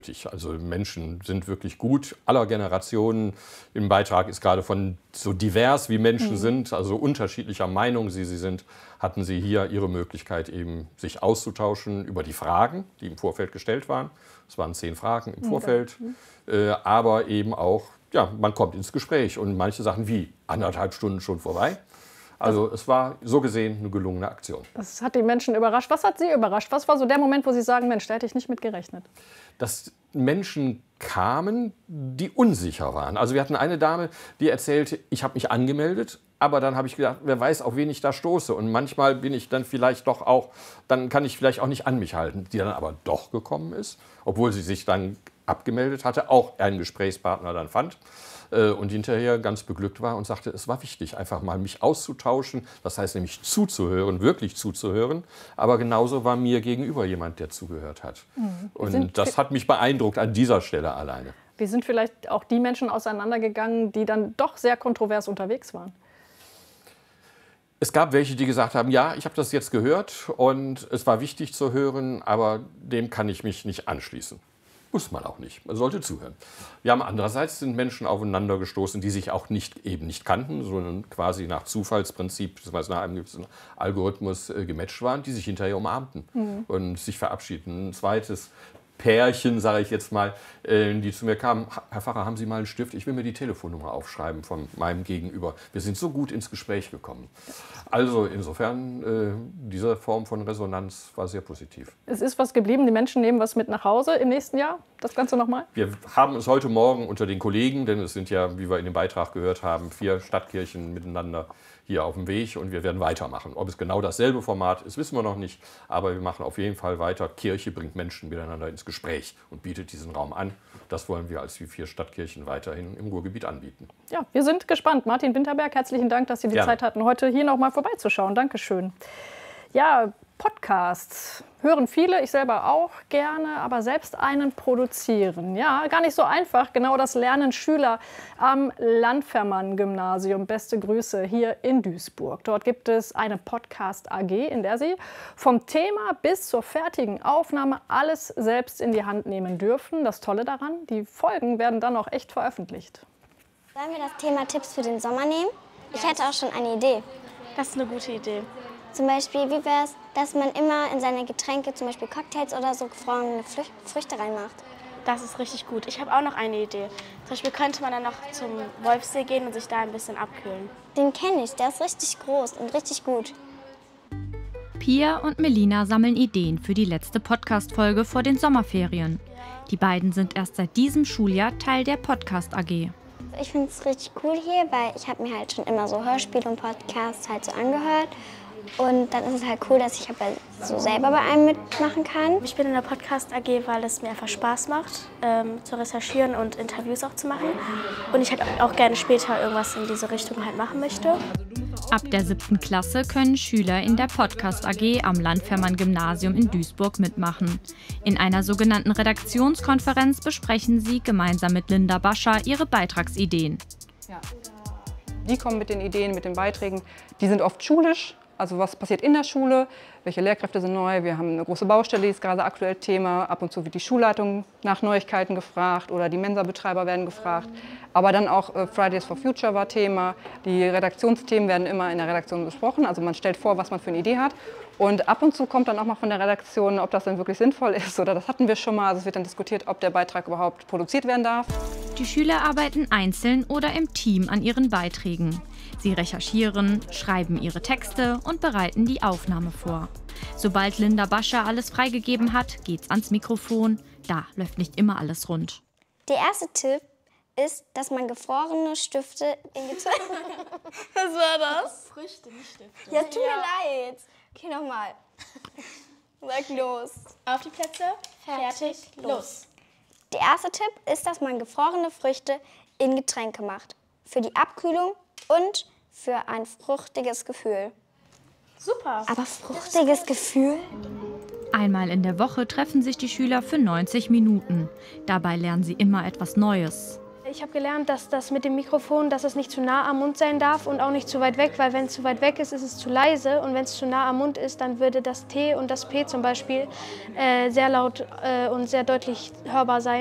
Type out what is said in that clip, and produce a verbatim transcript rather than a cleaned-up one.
Also Menschen sind wirklich gut, aller Generationen. Im Beitrag ist gerade von so divers wie Menschen mhm. sind, also unterschiedlicher Meinung sie, sie sind, hatten sie hier ihre Möglichkeit eben sich auszutauschen über die Fragen, die im Vorfeld gestellt waren. Es waren zehn Fragen im Vorfeld, mhm. äh, aber eben auch, ja, man kommt ins Gespräch und manche Sachen wie anderthalb Stunden schon vorbei. Also es war so gesehen eine gelungene Aktion. Das hat die Menschen überrascht. Was hat Sie überrascht? Was war so der Moment, wo Sie sagen, Mensch, da hätte ich nicht mit gerechnet? Dass Menschen kamen, die unsicher waren. Also wir hatten eine Dame, die erzählte, ich habe mich angemeldet, aber dann habe ich gedacht, wer weiß, auf wen ich da stoße. Und manchmal bin ich dann vielleicht doch auch, dann kann ich vielleicht auch nicht an mich halten. Die dann aber doch gekommen ist, obwohl sie sich dann abgemeldet hatte, auch einen Gesprächspartner dann fand. Und hinterher ganz beglückt war und sagte, es war wichtig, einfach mal mich auszutauschen, das heißt nämlich zuzuhören, wirklich zuzuhören, aber genauso war mir gegenüber jemand, der zugehört hat. Mhm. Und das hat mich beeindruckt an dieser Stelle alleine. Wie sind vielleicht auch die Menschen auseinandergegangen, die dann doch sehr kontrovers unterwegs waren? Es gab welche, die gesagt haben, ja, ich habe das jetzt gehört und es war wichtig zu hören, aber dem kann ich mich nicht anschließen. Muss man auch nicht. Man sollte zuhören. Wir haben andererseits sind Menschen aufeinander gestoßen, die sich auch nicht, eben nicht kannten, sondern quasi nach Zufallsprinzip, beziehungsweise nach einem gewissen Algorithmus äh, gematcht waren, die sich hinterher umarmten mhm. und sich verabschiedeten. Ein zweites Pärchen, sage ich jetzt mal, äh, die zu mir kamen, Herr Pfarrer, haben Sie mal einen Stift? Ich will mir die Telefonnummer aufschreiben von meinem Gegenüber. Wir sind so gut ins Gespräch gekommen. Also insofern, äh, diese Form von Resonanz war sehr positiv. Es ist was geblieben, die Menschen nehmen was mit nach Hause im nächsten Jahr, das Ganze nochmal? Wir haben es heute Morgen unter den Kollegen, denn es sind ja, wie wir in dem Beitrag gehört haben, vier Stadtkirchen miteinander hier auf dem Weg und wir werden weitermachen. Ob es genau dasselbe Format ist, wissen wir noch nicht, aber wir machen auf jeden Fall weiter. Kirche bringt Menschen miteinander ins Gespräch und bietet diesen Raum an. Das wollen wir als die vier Stadtkirchen weiterhin im Ruhrgebiet anbieten. Ja, wir sind gespannt. Martin Winterberg, herzlichen Dank, dass Sie die Gerne. Zeit hatten, heute hier noch mal vorbeizuschauen. Dankeschön. Ja, Podcasts hören viele, ich selber auch gerne, aber selbst einen produzieren. Ja, gar nicht so einfach. Genau das lernen Schüler am Landvermann-Gymnasium. Beste Grüße hier in Duisburg. Dort gibt es eine Podcast-A G, in der Sie vom Thema bis zur fertigen Aufnahme alles selbst in die Hand nehmen dürfen. Das Tolle daran, die Folgen werden dann auch echt veröffentlicht. Sollen wir das Thema Tipps für den Sommer nehmen? Ich hätte auch schon eine Idee. Das ist eine gute Idee. Zum Beispiel, wie wäre es, dass man immer in seine Getränke, zum Beispiel Cocktails oder so, gefrorene Früchte reinmacht? Das ist richtig gut. Ich habe auch noch eine Idee. Zum Beispiel könnte man dann noch zum Wolfsee gehen und sich da ein bisschen abkühlen. Den kenne ich, der ist richtig groß und richtig gut. Pia und Melina sammeln Ideen für die letzte Podcast-Folge vor den Sommerferien. Die beiden sind erst seit diesem Schuljahr Teil der Podcast-A G. Ich finde es richtig cool hier, weil ich habe mir halt schon immer so Hörspiele und Podcasts halt so angehört. Und dann ist es halt cool, dass ich halt so selber bei einem mitmachen kann. Ich bin in der Podcast-A G, weil es mir einfach Spaß macht, ähm, zu recherchieren und Interviews auch zu machen. Und ich halt auch gerne später irgendwas in diese Richtung halt machen möchte. Ab der siebten Klasse können Schüler in der Podcast-A G am Landvermann-Gymnasium in Duisburg mitmachen. In einer sogenannten Redaktionskonferenz besprechen sie gemeinsam mit Linda Bascher ihre Beitragsideen. Ja. Die kommen mit den Ideen, mit den Beiträgen. Die sind oft schulisch. Also was passiert in der Schule, welche Lehrkräfte sind neu, wir haben eine große Baustelle, die ist gerade aktuell Thema. Ab und zu wird die Schulleitung nach Neuigkeiten gefragt oder die Mensa-Betreiber werden gefragt. Aber dann auch äh, Fridays for Future war Thema. Die Redaktionsthemen werden immer in der Redaktion besprochen. Also man stellt vor, was man für eine Idee hat. Und ab und zu kommt dann auch mal von der Redaktion, ob das dann wirklich sinnvoll ist. Oder das hatten wir schon mal. Also es wird dann diskutiert, ob der Beitrag überhaupt produziert werden darf. Die Schüler arbeiten einzeln oder im Team an ihren Beiträgen. Sie recherchieren, schreiben ihre Texte und bereiten die Aufnahme vor. Sobald Linda Bascher alles freigegeben hat, geht's ans Mikrofon. Da läuft nicht immer alles rund. Der erste Tipp ist, dass man gefrorene Stifte in Getränke... Was war das? Früchte, nicht Stifte. Ja, tut mir ja. leid. Okay, nochmal. Sag los. Auf die Plätze, fertig, fertig los. los. Der erste Tipp ist, dass man gefrorene Früchte in Getränke macht. Für die Abkühlung und für ein fruchtiges Gefühl. Super. Aber fruchtiges Gefühl? Einmal in der Woche treffen sich die Schüler für neunzig Minuten. Dabei lernen sie immer etwas Neues. Ich habe gelernt, dass das mit dem Mikrofon, dass es nicht zu nah am Mund sein darf und auch nicht zu weit weg, weil wenn es zu weit weg ist, ist es zu leise und wenn es zu nah am Mund ist, dann würde das T und das P zum Beispiel äh, sehr laut äh, und sehr deutlich hörbar sein.